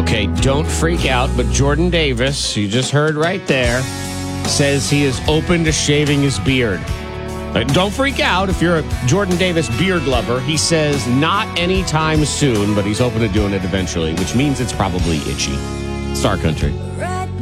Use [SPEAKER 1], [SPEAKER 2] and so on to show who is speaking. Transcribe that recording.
[SPEAKER 1] Okay, don't freak out, but Jordan Davis, you just heard right there, says he is open to shaving his beard. Don't freak out if you're a Jordan Davis beard lover. He says not anytime soon, but he's open to doing it eventually, which means it's probably itchy. Star Country.